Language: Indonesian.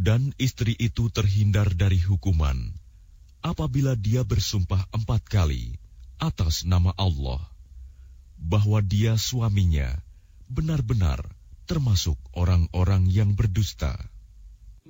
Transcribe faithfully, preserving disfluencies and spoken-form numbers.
Dan istri itu terhindar dari hukuman apabila dia bersumpah empat kali atas nama Allah bahwa dia suaminya benar-benar termasuk orang-orang yang berdusta.